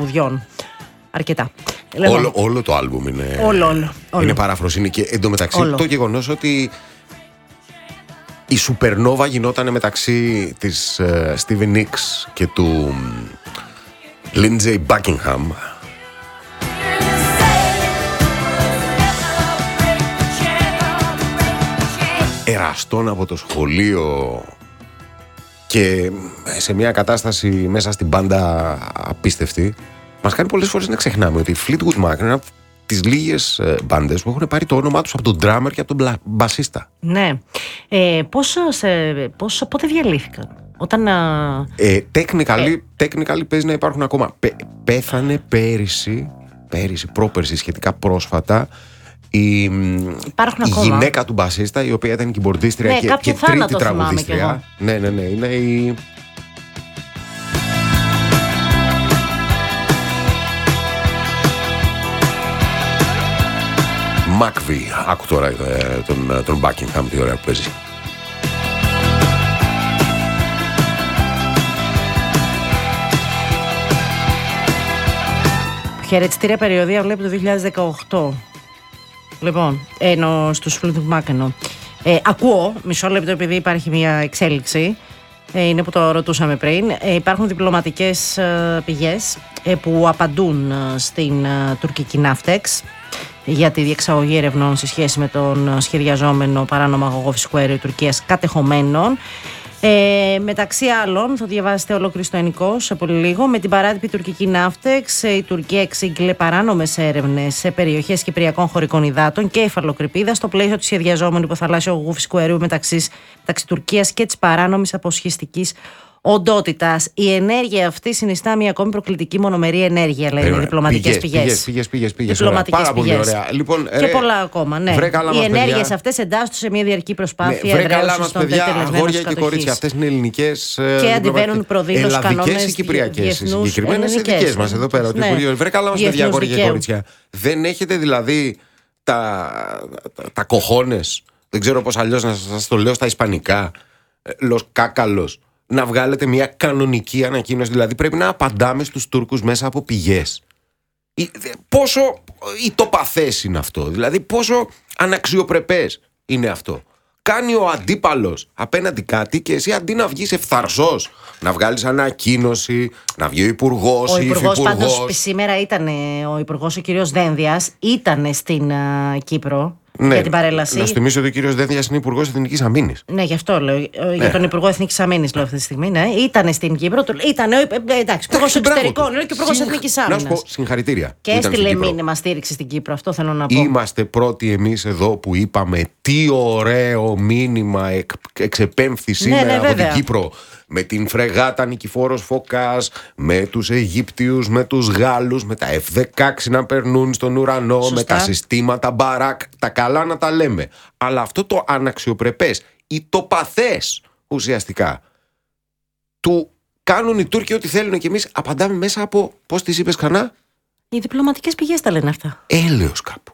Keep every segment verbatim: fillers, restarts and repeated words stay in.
τραγουδιών. Αρκετά. Όλο, όλο το άλμπουμ είναι, όλο, όλο, όλο. είναι παράφρωση. Και εντωμεταξύ όλο. Το γεγονός ότι η Supernova γινόταν μεταξύ της uh, Stevie Nicks και του um, Lindsey Buckingham. Εραστών από το σχολείο και σε μια κατάσταση μέσα στην μπάντα απίστευτη, μας κάνει πολλές φορές να ξεχνάμε ότι η Fleetwood Mac είναι από τις λίγες μπάντες που έχουν πάρει το όνομά τους από τον drummer και από τον μπασίστα. Ναι. Ε, πόσο, σε, πόσο, πότε διαλύθηκαν? Όταν, ε, technically, ε... technically παίζει να υπάρχουν ακόμα. Πέ, πέθανε πέρυσι, πέρυσι, πρόπερσι, σχετικά πρόσφατα, η, η γυναίκα του μπασίστα, η οποία ήταν κιμπορντίστρια, ναι, και, και τρίτη τραγουδίστρια. Ναι, ναι, ναι. Είναι η. Μάκβι. Άκου τώρα τον, τον Buckingham, τι ωραία που παίζει. Χαιρετιστήρια περιοδία βλέπω το δύο χιλιάδες δεκαοκτώ. Λοιπόν, ενώ στους Fleetwood Mac εννοώ. Ε, ακούω, μισό λεπτό επειδή υπάρχει μια εξέλιξη, ε, είναι που το ρωτούσαμε πριν. Ε, υπάρχουν διπλωματικές ε, πηγές ε, που απαντούν ε, στην ε, τουρκική Ναύτεξ για τη διεξαγωγή ερευνών σε σχέση με τον σχεδιαζόμενο παράνομο αγωγό φυσικού αερίου Τουρκίας κατεχομένων. Ε, μεταξύ άλλων, θα διαβάσετε ολόκληρο στο ενικό σε πολύ λίγο. Με την παράτυπη τουρκική Ναύτεξ, η Τουρκία εξήγηλε παράνομες έρευνες σε περιοχές κυπριακών χωρικών υδάτων και υφαλοκρηπίδα στο πλαίσιο του σχεδιαζόμενου υποθαλάσσιου αγωγού φυσικού αερίου μεταξύ, μεταξύ Τουρκίας και της παράνομης αποσχιστικής οντότητας. Η ενέργεια αυτή συνιστά μια ακόμη προκλητική μονομερή ενέργεια, λένε οι διπλωματικές πηγές. Πηγές, πηγές, πηγές. Πάρα πολύ ωραία. Λοιπόν, και ρε, πολλά ακόμα. Ναι. Οι ενέργειες αυτές εντάσσονται σε μια διαρκή προσπάθεια εδραίωσης των τετελεσμένων αγόρια και κορίτσια. Αυτές είναι ελληνικές. Και αντιβαίνουν προδήλως κανόνες. Ελλαδικές ή κυπριακές. Συγκεκριμένες οι δικές μας εδώ πέρα. Βρε καλά μας, παιδιά, αγόρια και κορίτσια. Δεν έχετε δηλαδή τα κοχώνες, δεν ξέρω πώς αλλιώς να σας το λέω στα ισπανικά, λος κάκαλος, να βγάλετε μια κανονική ανακοίνωση. Δηλαδή πρέπει να απαντάμε στους Τούρκους μέσα από πηγές. Πόσο ητοπαθές είναι αυτό, δηλαδή πόσο αναξιοπρεπές είναι αυτό. Κάνει ο αντίπαλος απέναντι κάτι και εσύ αντί να βγεις ευθαρσός, να βγάλεις ανακοίνωση, να βγει ο υπουργός ή η υφυπουργός. Ο υπουργός πάντως σήμερα ήταν, ο υπουργός ο κύριος Δένδιας ήταν στην uh, Κύπρο. Ναι, για την παρέλαση. Να σου θυμίσω ότι ο κύριος Δένδιας είναι υπουργός Εθνικής Αμήνης. Ναι, γι' αυτό λέω. Ναι. Για τον υπουργό Εθνικής Αμήνης λέω αυτή τη στιγμή. Ναι. Ήταν στην Κύπρο. Ήταν ο εντάξει, υπουργός εξωτερικών. Είναι και υπουργός Συγχ... Εθνικής Άμυνας. Να σου πω συγχαρητήρια. Και έστειλε μήνυμα στήριξη στην Κύπρο. Αυτό θέλω να πω. Είμαστε πρώτοι εμείς εδώ που είπαμε τι ωραίο μήνυμα εξ, εξεπέμφθη σήμερα, ναι, ναι, από την Κύπρο. Με την φρεγάτα Νικηφόρος Φωκάς, με τους Αιγύπτιους, με τους Γάλλους, με τα εφ δεκαέξι να περνούν στον ουρανό, σωστά, με τα συστήματα Μπαράκ, τα καλά να τα λέμε. Αλλά αυτό το αναξιοπρεπές, ητοπαθές ουσιαστικά, του κάνουν οι Τούρκοι ό,τι θέλουν και εμείς απαντάμε μέσα από, πώς τις είπες ξανά? Οι διπλωματικές πηγές τα λένε αυτά. Έλεος κάπου.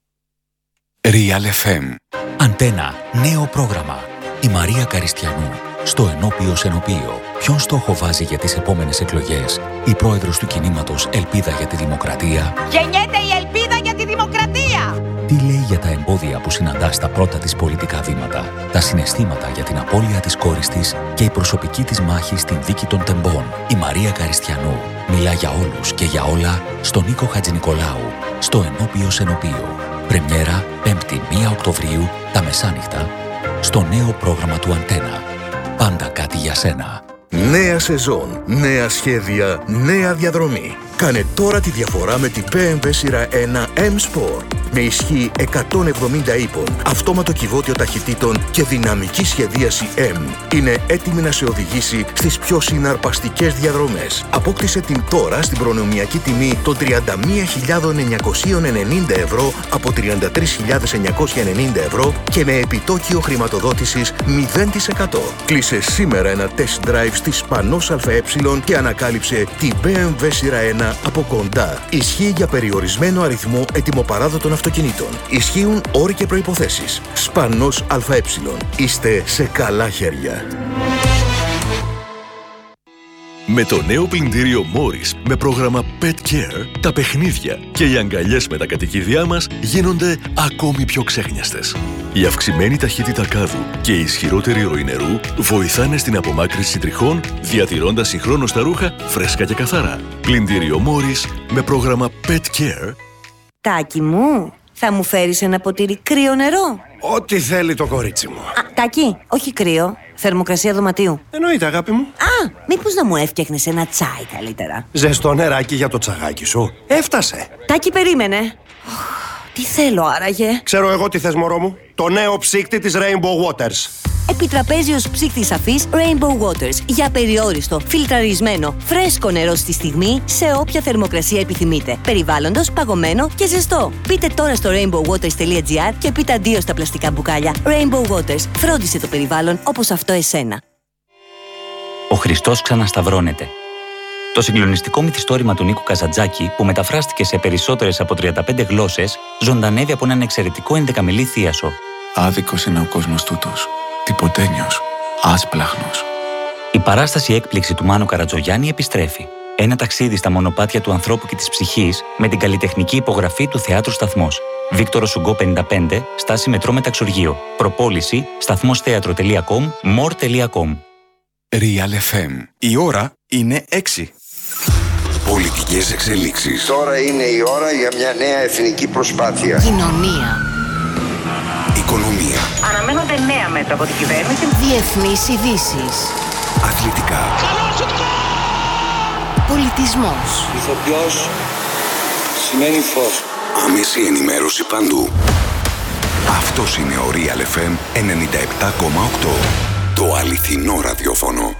Real εφ εμ. Αντένα, νέο πρόγραμμα. Η Μαρία Καριστιανού. Στο ενώπιο σενοπείο. Ποιον στόχο βάζει για τις επόμενες εκλογές η πρόεδρος του κινήματος Ελπίδα για τη Δημοκρατία? Γεννιέται η ελπίδα για τη δημοκρατία! Τι λέει για τα εμπόδια που συναντά στα πρώτα της πολιτικά βήματα, τα συναισθήματα για την απώλεια της κόρης της και η προσωπική της μάχη στην δίκη των τεμπών? Η Μαρία Καριστιανού μιλά για όλους και για όλα στον Νίκο Χατζηνικολάου. Στο ενώπιο σενοπείο. Πρεμιέρα πέμπτη πρώτη Οκτωβρίου τα μεσάνυχτα στο νέο πρόγραμμα του Αντένα. Πάντα κάτι για σένα. Νέα σεζόν, νέα σχέδια, νέα διαδρομή. Κάνε τώρα τη διαφορά με την μπι εμ ντάμπλιου σειρά ένα M-Sport. Με ισχύ εκατόν εβδομήντα ύπων, αυτόματο κυβότιο ταχυτήτων και δυναμική σχεδίαση M. Είναι έτοιμη να σε οδηγήσει στις πιο συναρπαστικές διαδρομές. Απόκτησε την τώρα στην προνομιακή τιμή των τριάντα μία χιλιάδες εννιακόσια ενενήντα ευρώ από τριάντα τρεις χιλιάδες εννιακόσια ενενήντα ευρώ και με επιτόκιο χρηματοδότησης μηδέν τοις εκατό. Κλείσε σήμερα ένα test drive στη Σπανός ΑΕ και ανακάλυψε την μπι εμ ντάμπλιου σειρά ένα από κοντά. Ισχύει για περιορισμένο αριθμό ετοιμοπαράδοτων αυτοκινήτων. Ισχύουν όροι και προϋποθέσεις. Σπανός ΑΕ. Είστε σε καλά χέρια. Με το νέο πλυντήριο Morris με πρόγραμμα Pet Care, τα παιχνίδια και οι αγκαλιές με τα κατοικίδια μας γίνονται ακόμη πιο ξέχνιαστες. Η αυξημένη ταχύτητα κάδου και η ισχυρότερη ροή νερού βοηθάνε στην απομάκρυνση τριχών, διατηρώντας συγχρόνως τα ρούχα φρέσκα και καθαρά. Πλυντήριο Morris με πρόγραμμα Pet Care. Τάκη μου, θα μου φέρεις ένα ποτήρι κρύο νερό? Ό,τι θέλει το κορίτσι μου. Α, Τάκη, όχι κρύο. Θερμοκρασία δωματίου. Εννοείται, αγάπη μου. Α, μήπως να μου έφτιαχνες ένα τσάι καλύτερα? Ζεστό νεράκι για το τσαγάκι σου. Έφτασε. Τάκη, περίμενε. Τι θέλω άραγε? Ξέρω εγώ τι θες, μωρό μου. Το νέο ψύκτη της Rainbow Waters. Επιτραπέζιος ψύκτης αφής Rainbow Waters. Για περιόριστο, φιλτραρισμένο, φρέσκο νερό στη στιγμή, σε όποια θερμοκρασία επιθυμείτε. Περιβάλλοντος, παγωμένο και ζεστό. Μπείτε τώρα στο rainbow waters τελεία gr και πείτε αντίο στα πλαστικά μπουκάλια. Rainbow Waters. Φρόντισε το περιβάλλον όπως αυτό εσένα. Ο Χριστός ξανασταυρώνεται. Το συγκλονιστικό μυθιστόρημα του Νίκου Καζαντζάκη, που μεταφράστηκε σε περισσότερες από τριάντα πέντε γλώσσες, ζωντανεύει από έναν εξαιρετικό ενδεκαμελή θίασο. Άδικος είναι ο κόσμος τούτος. Τυποτένιος. Άσπλαχνος. Η παράσταση έκπληξη του Μάνου Καρατζογιάννη επιστρέφει. Ένα ταξίδι στα μονοπάτια του ανθρώπου και της ψυχής με την καλλιτεχνική υπογραφή του Θεάτρου Σταθμός. Βίκτορο Σουγκό πενήντα πέντε, στάση μετρό Μεταξουργείο. Προπόληση σταθμόσθέατρο τελεία com, more τελεία com. Real εφ εμ. Η ώρα είναι έξι. Πολιτικές εξελίξεις. Τώρα είναι η ώρα για μια νέα εθνική προσπάθεια. Κοινωνία. Οικονομία. Αναμένονται νέα μέτρα από την κυβέρνηση. Διεθνείς ειδήσεις. Αθλητικά. Πολιτισμός. Ηθοποιός σημαίνει φως. Άμεση ενημέρωση παντού. Αυτός είναι ο Real εφ εμ ενενήντα επτά κόμμα οκτώ. Το αληθινό ραδιόφωνο.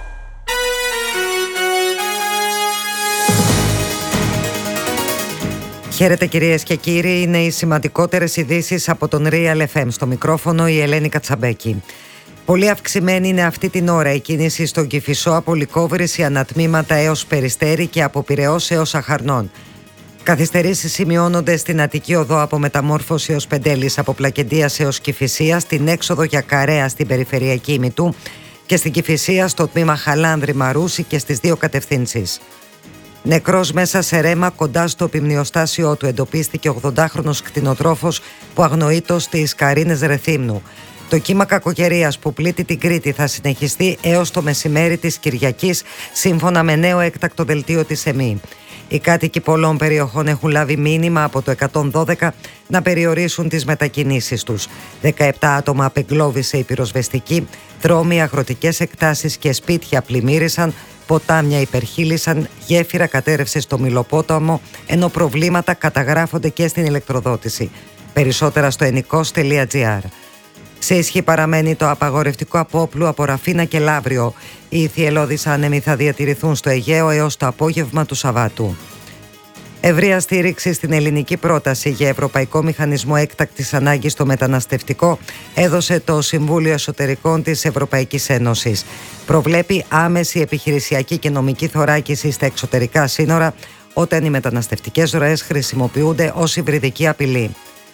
Χαίρετε κυρίες και κύριοι, είναι οι σημαντικότερες ειδήσεις από τον Real εφ εμ. Στο μικρόφωνο η Ελένη Κατσαμπέκη. Πολύ αυξημένη είναι αυτή την ώρα η κίνηση στον Κηφισό από Λυκόβρηση ανατμήματα έως Περιστέρι και από Πειραιώς έως Αχαρνών. Καθυστερήσεις σημειώνονται στην Αττική Οδό από Μεταμόρφωση έως Πεντέλης, από Πλακεντίας έως Κηφισία, στην έξοδο για Καρέα στην περιφερειακή ημιτού και στην Κηφισία στο τμήμα Χαλάνδρη Μαρούση και στις δύο κατευθύνσεις. Νεκρός μέσα σε ρέμα κοντά στο επιμνιοστάσιό του εντοπίστηκε ογδοντάχρονος κτηνοτρόφος που αγνοείτο στις Καρίνες Ρεθύμνου. Το κύμα κακοκαιρίας που πλήττει την Κρήτη θα συνεχιστεί έως το μεσημέρι της Κυριακής, σύμφωνα με νέο έκτακτο δελτίο της ΕΜΗ. Οι κάτοικοι πολλών περιοχών έχουν λάβει μήνυμα από το εκατόν δώδεκα να περιορίσουν τις μετακινήσεις τους. δεκαεπτά άτομα απεγκλώβησε η πυροσβεστική, δρόμοι, αγροτικές εκτάσεις και σπίτια πλημμύρισαν, ποτάμια υπερχείλησαν, γέφυρα κατέρευσε στο Μιλοπόταμο, ενώ προβλήματα καταγράφονται και στην ηλεκτροδότηση. Περισσότερα στο ενικός τελεία gr. Σε ισχύ παραμένει το απαγορευτικό απόπλου από Ραφίνα και Λαύριο. Οι θυελλώδεις άνεμοι θα διατηρηθούν στο Αιγαίο έως το απόγευμα του Σαββάτου. Ευρεία στήριξη στην ελληνική πρόταση για Ευρωπαϊκό Μηχανισμό Έκτακτης Ανάγκης στο μεταναστευτικό έδωσε το Συμβούλιο Εσωτερικών της Ευρωπαϊκής Ένωσης. Προβλέπει άμεση επιχειρησιακή και νομική θωράκιση στα εξωτερικά σύνορα όταν οι μεταναστευτικές ροές χρησιμοποιούνται ως υβριδική απειλή.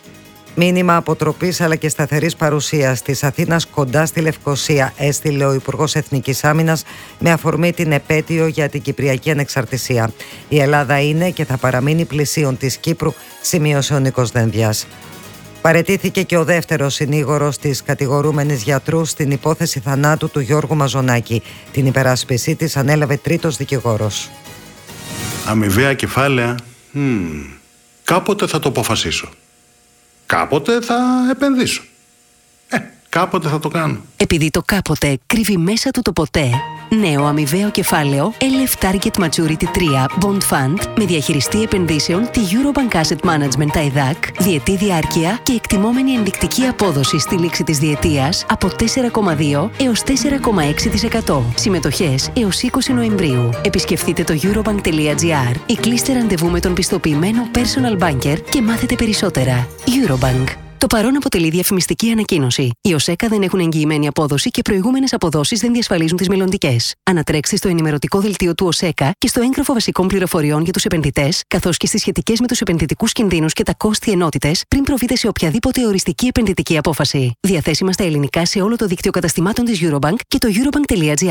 Μήνυμα αποτροπής αλλά και σταθερής παρουσίας της Αθήνας κοντά στη Λευκοσία έστειλε ο Υπουργός Εθνικής Άμυνας με αφορμή την επέτειο για την Κυπριακή Ανεξαρτησία. Η Ελλάδα είναι και θα παραμείνει πλησίον της Κύπρου, σημείωσε ο Νίκος Δένδιας. Παραιτήθηκε και ο δεύτερος συνήγορος της κατηγορούμενης γιατρού στην υπόθεση θανάτου του Γιώργου Μαζονάκη. Την υπεράσπιση της ανέλαβε τρίτος δικηγόρος. Αμοιβαία κεφάλαια, mm, κάποτε θα το αποφασίσω. Κάποτε θα επενδύσω. Ε, κάποτε θα το κάνω. Επειδή το κάποτε κρύβει μέσα του το ποτέ, νέο αμοιβαίο κεφάλαιο ελ εφ Target Maturity τρία Bond Fund με διαχειριστή επενδύσεων τη Eurobank Asset Management τα ΕΔΑΚ, διετή διάρκεια και εκτιμόμενη ενδεικτική απόδοση στη λήξη της διετίας από τέσσερα κόμμα δύο έως τέσσερα κόμμα έξι τοις εκατό. Συμμετοχές έως είκοσι Νοεμβρίου. Επισκεφτείτε το eurobank τελεία gr ή κλείστε ραντεβού με τον πιστοποιημένο personal banker και μάθετε περισσότερα. Eurobank. Το παρόν αποτελεί διαφημιστική ανακοίνωση. Οι ΟΣΕΚΑ δεν έχουν εγγυημένη απόδοση και προηγούμενες αποδόσεις δεν διασφαλίζουν τις μελλοντικές. Ανατρέξτε στο ενημερωτικό δελτίο του ΟΣΕΚΑ και στο έγγραφο βασικών πληροφοριών για τους επενδυτές, καθώς και στις σχετικές με τους επενδυτικούς κινδύνους και τα κόστη ενότητες, πριν προβείτε σε οποιαδήποτε οριστική επενδυτική απόφαση. Διαθέσιμα στα ελληνικά σε όλο το δίκτυο καταστημάτων της Eurobank και το eurobank τελεία gr.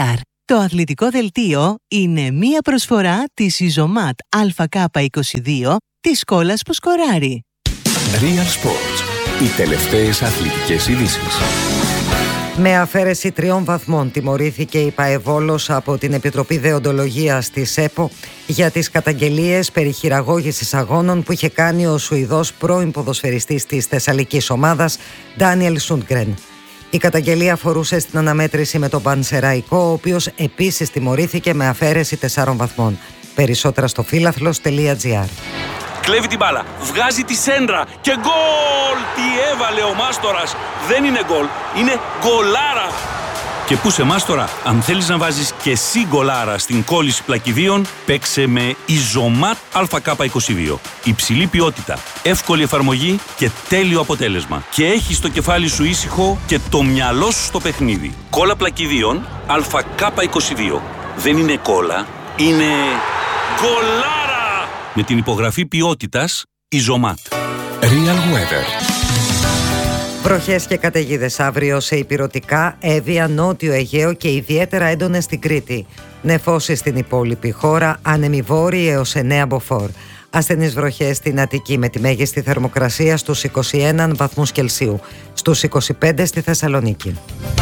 Το αθλητικό δελτίο είναι μία προσφορά της Ιζωμάτ Α Κ είκοσι δύο της κόλλας που σκοράρει. Real Sports. Οι τελευταίες αθλητικές ειδήσεις. Με αφαίρεση τριών βαθμών τιμωρήθηκε η ΠΑΕΒόλος από την Επιτροπή Δεοντολογίας της ΕΠΟ για τις καταγγελίες περί χειραγώγησης αγώνων που είχε κάνει ο Σουηδός πρώην ποδοσφαιριστής της Θεσσαλικής ομάδας Ντάνιελ Σούντγκρεν. Η καταγγελία αφορούσε στην αναμέτρηση με τον Πανσεραϊκό, ο οποίος επίσης τιμωρήθηκε με αφαίρεση τεσσάρων βαθμών. Περισσότερα στο φίλαθλος τελεία τζι άρ. Κλέβει την μπάλα, βγάζει τη σέντρα και γκολ! Τι έβαλε ο Μάστορας! Δεν είναι γκολ, είναι γκολάρα! Και πού σε Μάστορα, αν θέλεις να βάζεις και εσύ γκολάρα στην κόλληση πλακιδίων, παίξε με Ιζωμάτ Α Κ είκοσι δύο. Υψηλή ποιότητα, εύκολη εφαρμογή και τέλειο αποτέλεσμα. Και έχεις το κεφάλι σου ήσυχο και το μυαλό σου στο παιχνίδι. Κόλλα πλακιδίων Α Κ είκοσι δύο. Δεν είναι κόλλα, είναι γκολάρα! Με την υπογραφή ποιότητας Ιζωμάτ. Real Weather. Βροχές και καταιγίδες αύριο σε ηπειρωτικά, Εύβοια, Νότιο Αιγαίο και ιδιαίτερα έντονες στην Κρήτη. Νεφώσεις στην υπόλοιπη χώρα, άνεμοι βόρειοι έως εννέα μποφόρ. Ασθενείς βροχές στην Αττική με τη μέγιστη θερμοκρασία στους είκοσι ένα βαθμούς Κελσίου, στους είκοσι πέντε στη Θεσσαλονίκη.